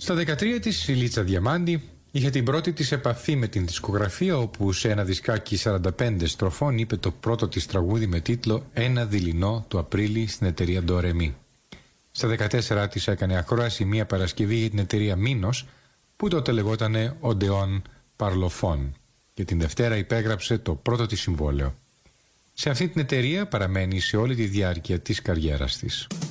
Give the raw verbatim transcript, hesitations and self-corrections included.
Στα δεκατρία της η Λίτσα Διαμάντη είχε την πρώτη της επαφή με την δισκογραφία, όπου σε ένα δισκάκι σαράντα πέντε στροφών είπε το πρώτο της τραγούδι με τίτλο «Ένα δειλινό» το Απρίλη στην εταιρεία Ντορεμί. Στα δεκατέσσερα της έκανε ακρόαση μία Παρασκευή για την εταιρεία Μίνος, που τότε λεγότανε Οντεόν Παρλοφών, και την Δευτέρα υπέγραψε το πρώτο της συμβόλαιο. Σε αυτή την εταιρεία παραμένει σε όλη τη διάρκεια της καριέρας της.